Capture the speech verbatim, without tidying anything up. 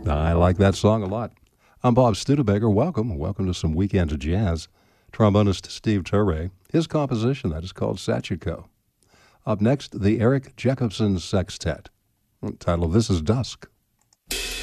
I like that song a lot. I'm Bob Studebaker. Welcome. Welcome to some Weekend Jazz. Trombonist Steve Turre. His composition, that is called Sachiko. Up next, the Eric Jacobson Sextet. The title, This is Dusk.